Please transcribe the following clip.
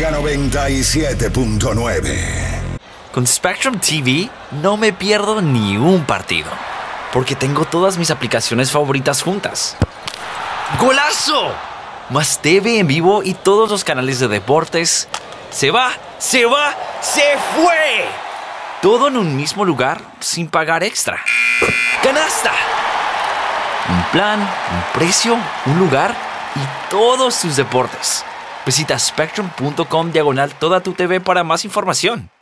Mega 97.9. Con Spectrum TV no me pierdo ni un partido, porque tengo todas mis aplicaciones favoritas juntas. ¡Golazo! Más TV en vivo y todos los canales de deportes. ¡Se va! ¡Se va! ¡Se fue! Todo en un mismo lugar sin pagar extra. ¡Canasta! Un plan, un precio, un lugar y todos tus deportes. Visita spectrum.com/toda tu TV para más información.